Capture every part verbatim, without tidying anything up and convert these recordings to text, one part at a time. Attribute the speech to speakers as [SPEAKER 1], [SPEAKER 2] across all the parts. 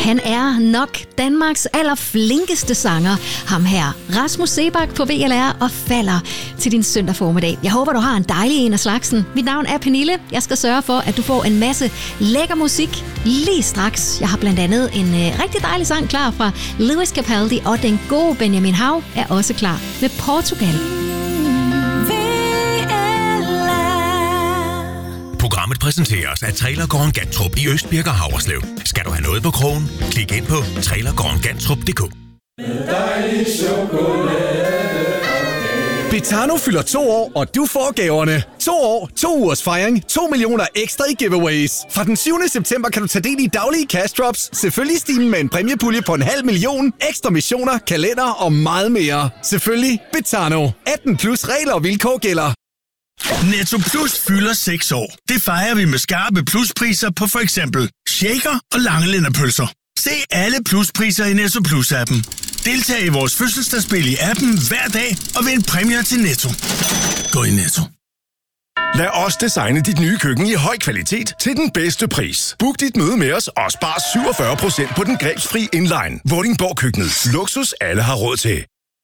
[SPEAKER 1] Han er nok Danmarks allerflinkeste sanger. Ham her, Rasmus Seebach på V L R og falder til din søndag formiddag. Jeg håber, du har en dejlig en af slagsen. Mit navn er Pernille. Jeg skal sørge for, at du får en masse lækker musik lige straks. Jeg har blandt andet en øh, rigtig dejlig sang klar fra Lewis Capaldi, og den gode Benjamin Hav er også klar med Portugal.
[SPEAKER 2] Programmet præsenteres af Trailergården Gantrup i Østbirk og Havreslev. Skal du have noget på krogen? Klik ind på trailergården gantrup punktum d k.
[SPEAKER 3] Betano fylder to år, og du får gaverne. To år, to ugers fejring, to millioner ekstra i giveaways. Fra den syvende september kan du tage del i daglige cash drops, selvfølgelig stimen med en præmiepulje på en halv million, ekstra missioner, kalender og meget mere. Selvfølgelig Betano. atten plus regler og vilkår gælder.
[SPEAKER 4] Netto Plus fylder seks år. Det fejrer vi med skarpe pluspriser på for eksempel shaker og langelænderpølser. Se alle pluspriser i Netto Plus-appen. Deltag i vores fødselsdagsspil i appen hver dag og vind præmier til Netto. Gå i Netto.
[SPEAKER 5] Lad os designe dit nye køkken i høj kvalitet til den bedste pris. Book dit møde med os og spar syvogfyrre procent på den grebsfri inline. Vordingborg Køkkenet. Luksus alle har råd til.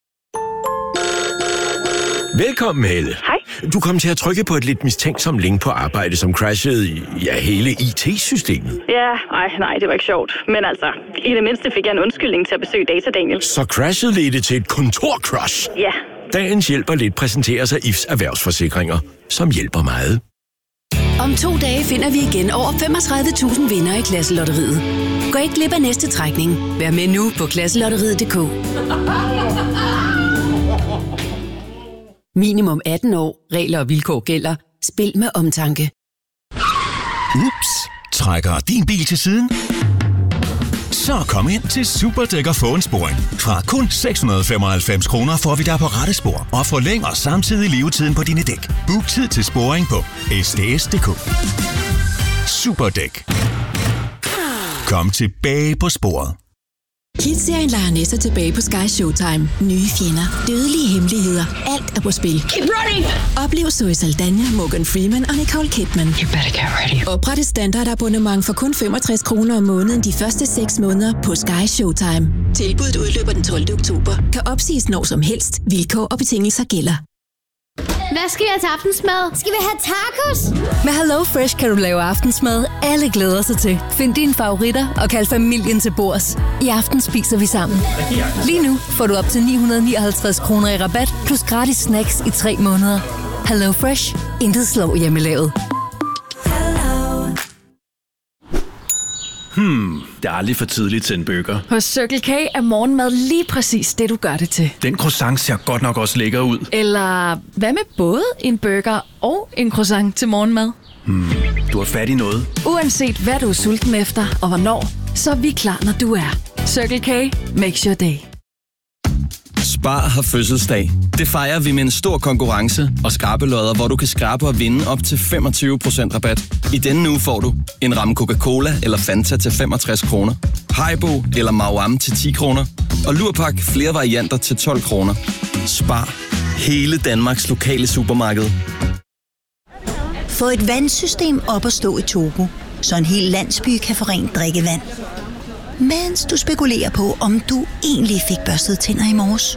[SPEAKER 6] Velkommen, Helle.
[SPEAKER 7] Hej.
[SPEAKER 6] Du kom til at trykke på et lidt mistænksomt link på arbejde, som crashede i ja, hele I T-systemet.
[SPEAKER 7] Ja, nej, nej, det var ikke sjovt. Men altså, i det mindste fik jeg en undskyldning til at besøge Data Daniel.
[SPEAKER 6] Så crashet ledte til et kontor-crash.
[SPEAKER 7] Ja.
[SPEAKER 6] Dagens hjælper lidt præsenteres af I F's erhvervsforsikringer, som hjælper meget.
[SPEAKER 8] Om to dage finder vi igen over femogtredive tusind vinder i Klasselotteriet. Gå ikke glip af næste trækning. Vær med nu på klasselotteriet punktum d k. Minimum atten år. Regler og vilkår gælder. Spil med omtanke.
[SPEAKER 2] Ups, trækker din bil til siden? Så kom ind til Superdæk og få en sporing. Fra kun seks hundrede og femoghalvfems kroner får vi dig på rette spor og forlænger samtidig levetiden på dine dæk. Book tid til sporing på s d s punktum d k. Superdæk. Kom tilbage på sporet.
[SPEAKER 8] Kids-serien leger næster tilbage på Sky Showtime. Nye fjender, dødelige hemmeligheder, alt er på spil.
[SPEAKER 9] Keep running!
[SPEAKER 8] Oplev Zoe Saldana, Morgan Freeman og Nicole Kidman.
[SPEAKER 9] You better get ready.
[SPEAKER 8] Opret et standardabonnement for kun femogtres kroner om måneden de første seks måneder på Sky Showtime. Tilbuddet udløber den tolvte oktober. Kan opsiges når som helst. Vilkår og betingelser gælder.
[SPEAKER 10] Hvad skal vi have til aftensmad? Skal vi have tacos?
[SPEAKER 11] Med Hello Fresh kan du lave aftensmad, alle glæder sig til. Find dine favoritter og kald familien til bords. I aften spiser vi sammen. Lige nu får du op til ni hundrede og nioghalvtreds kroner i rabat, plus gratis snacks i tre måneder. Hello Fresh. Intet slår hjemmelavet.
[SPEAKER 12] Hmm, det er aldrig for tidligt til en burger.
[SPEAKER 11] Hos Circle K er morgenmad lige præcis det, du gør det til.
[SPEAKER 12] Den croissant ser godt nok også lækker ud.
[SPEAKER 11] Eller hvad med både en burger og en croissant til morgenmad?
[SPEAKER 12] Hmm, du har fat i noget.
[SPEAKER 11] Uanset hvad du er sulten efter og hvornår, så er vi klar, når du er. Circle K makes your day.
[SPEAKER 13] Spar har fødselsdag. Det fejrer vi med en stor konkurrence og skrabelodder, hvor du kan skrabe og vinde op til femogtyve procent rabat. I denne uge får du en ramme Coca-Cola eller Fanta til femogtres kroner, Haribo eller Mauam til ti kroner, og Lurpak flere varianter til tolv kroner. Spar. Hele Danmarks lokale supermarked.
[SPEAKER 14] Få et vandsystem op at stå i Togo, så en hel landsby kan få rent drikkevand. Mens du spekulerer på, om du egentlig fik børstet tænder i morges.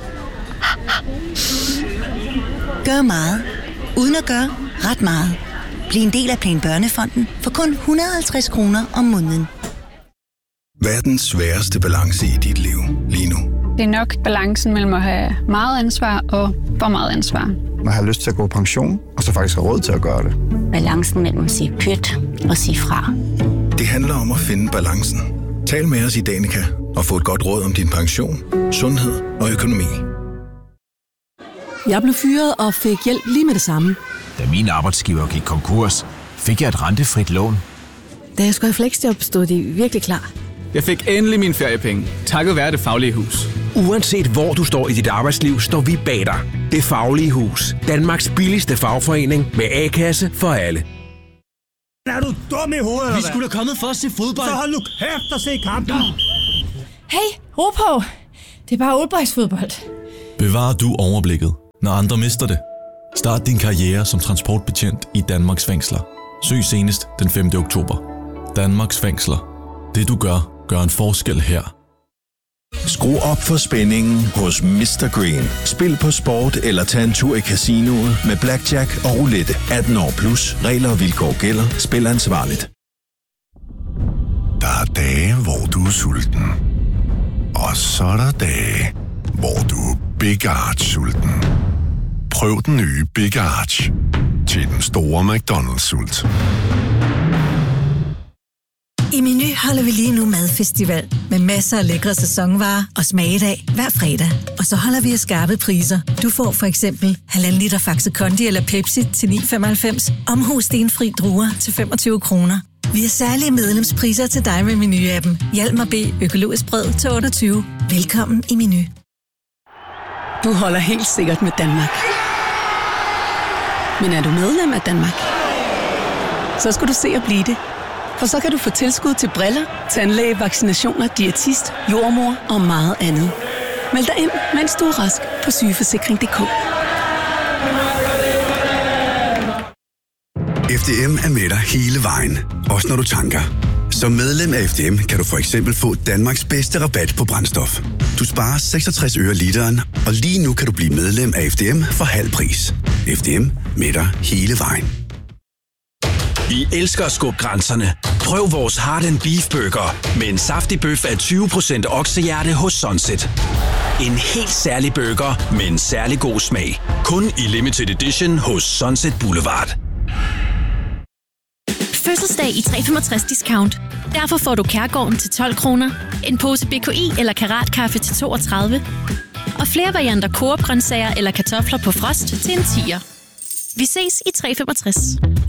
[SPEAKER 14] Gør meget, uden at gøre ret meget. Bliv en del af Plan Børnefonden for kun et hundrede og halvtreds kroner om måneden.
[SPEAKER 15] Hvad er den sværeste balance i dit liv lige nu?
[SPEAKER 16] Det er nok balancen mellem at have meget ansvar og for meget ansvar.
[SPEAKER 17] Man har lyst til at gå på pension, og så faktisk have råd til at gøre det.
[SPEAKER 14] Balancen mellem at sige pyt og sige fra.
[SPEAKER 15] Det handler om at finde balancen. Tal med os i Danica og få et godt råd om din pension, sundhed og økonomi.
[SPEAKER 18] Jeg blev fyret og fik hjælp lige med det samme.
[SPEAKER 19] Da min arbejdsgiver gik konkurs, fik jeg et rentefrit lån.
[SPEAKER 18] Da jeg skulle have fleksjob, stod de virkelig klar.
[SPEAKER 20] Jeg fik endelig mine feriepenge, takket være Det Faglige Hus.
[SPEAKER 21] Uanset hvor du står i dit arbejdsliv, står vi bag dig. Det Faglige Hus. Danmarks billigste fagforening med A-kasse for alle.
[SPEAKER 22] Er du dum i hovedet, eller
[SPEAKER 23] Vi skulle da kommet for at se fodbold.
[SPEAKER 22] Så hold nu kæft og se kampen.
[SPEAKER 11] Hey, ro på. Det er bare oldboysfodbold.
[SPEAKER 24] Bevarer du overblikket, når andre mister det? Start din karriere som transportbetjent i Danmarks fængsler. Søg senest den femte oktober. Danmarks fængsler. Det du gør, gør en forskel her.
[SPEAKER 1] Skru op for spændingen hos mister Green. Spil på sport eller tag en tur i casinoet med blackjack og roulette. atten år plus. Regler og vilkår gælder. Spil ansvarligt.
[SPEAKER 5] Der er dage, hvor du er sulten. Og så er der dage, hvor du er Big Arch-sulten. Prøv den nye Big Arch til den store McDonald's-sult.
[SPEAKER 3] I Meny holder vi lige nu madfestival med masser af lækre sæsonvarer og smagedag hver fredag. Og så holder vi af skarpe priser. Du får for eksempel halvanden liter Faxe Kondi eller Pepsi til ni femoghalvfems, omhu stenfri druer til femogtyve kroner. Vi har særlige medlemspriser til dig med Meny-appen. Hjalmar B. Økologisk brød til otteogtyve. Velkommen i Meny.
[SPEAKER 18] Du holder helt sikkert med Danmark. Men er du medlem af Danmark? Så skal du se at blive det. For så kan du få tilskud til briller, tandlæge, vaccinationer, diætist, jordmor og meget andet. Meld dig ind, mens du er rask på sygeforsikring punktum d k.
[SPEAKER 9] F D M er med dig hele vejen, også når du tanker. Som medlem af F D M kan du for eksempel få Danmarks bedste rabat på brændstof. Du sparer seksogtres øre literen, og lige nu kan du blive medlem af F D M for halv pris. F D M med dig hele vejen.
[SPEAKER 23] Vi elsker at skubbe grænserne. Prøv vores Heart and Beef Burger med en saftig bøf af tyve procent oksehjerte hos Sunset. En helt særlig burger med en særlig god smag. Kun i limited edition hos Sunset Boulevard.
[SPEAKER 25] Fødselsdag i tre femogtres discount. Derfor får du Kærgården til tolv kroner, en pose B K I eller Karatkaffe til toogtredive og flere varianter Coop-grøntsager eller kartofler på frost til en tier. Vi ses i tre femogtres.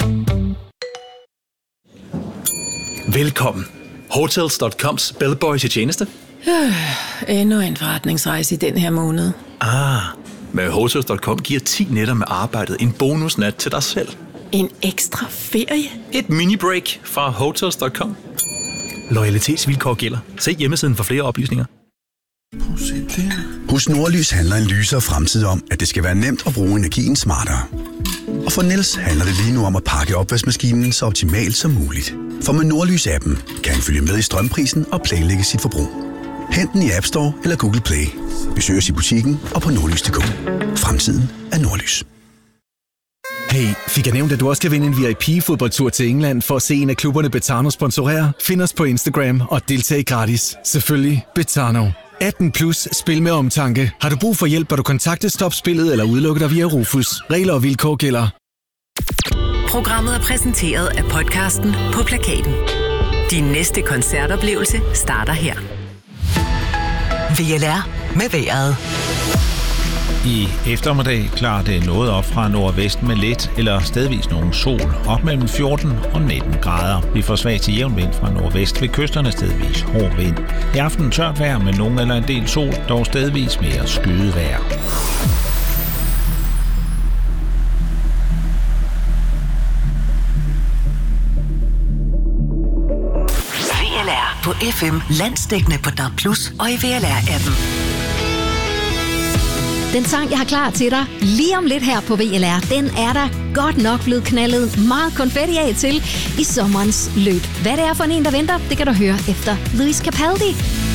[SPEAKER 12] Velkommen. Hotels punktum coms bellboy til tjeneste.
[SPEAKER 18] Øh, endnu en forretningsrejse i den her måned.
[SPEAKER 12] Ah, med Hotels punktum com giver ti nætter med arbejdet en bonusnat til dig selv.
[SPEAKER 18] En ekstra ferie?
[SPEAKER 12] Et mini-break fra Hotels punktum com. Loyalitetsvilkår gælder. Se hjemmesiden for flere oplysninger.
[SPEAKER 9] Hos Nordlys handler en lysere fremtid om, at det skal være nemt at bruge energien smartere. Og for Niels handler det lige nu om at pakke opvaskemaskinen så optimalt som muligt. For med Nordlys-appen kan han følge med i strømprisen og planlægge sit forbrug. Hent den i App Store eller Google Play. Besøg os i butikken og på nordlys punktum d k. Fremtiden er Nordlys.
[SPEAKER 26] Hey, fik jeg nævnt, at du også kan vinde en V I P-fodboldtur til England for at se en af klubberne Betano sponsorere? Find os på Instagram og deltag gratis. Selvfølgelig Betano. atten plus, spil med omtanke. Har du brug for hjælp, bør du kontakte Stopspillet eller udelukke dig via Rufus. Regler og vilkår gælder.
[SPEAKER 8] Programmet er præsenteret af podcasten På Plakaten. Din næste koncertoplevelse starter her. V L R med vejret.
[SPEAKER 27] I eftermiddag klarer det noget op fra nordvest med let eller stedvis nogen sol. Op mellem fjorten og nitten grader. Vi får svag til jævn vind fra nordvest ved kysterne stedvis hård vind. I aften tørt vejr med nogen eller en del sol, dog stedvis mere skyet vejr.
[SPEAKER 8] V L R på F M, landsdækkende på D A B plus og i V L R-appen.
[SPEAKER 10] Den sang, jeg har klar til dig lige om lidt her på V L R, den er der godt nok blevet knaldet meget konfetti af til i sommerens løb. Hvad det er for en, der venter, det kan du høre efter Louis Capaldi.